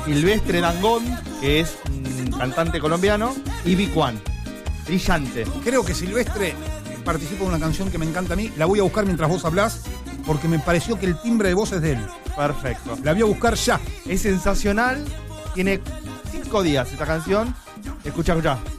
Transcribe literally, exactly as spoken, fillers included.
Silvestre Dangond, que es un cantante colombiano, y Bicuán. Brillante. Creo que Silvestre participa en una canción que me encanta a mí. La voy a buscar mientras vos hablás, porque me pareció que el timbre de voz es de él. Perfecto. La voy a buscar ya. Es sensacional. Tiene cinco días esta canción. Escucha, escucha.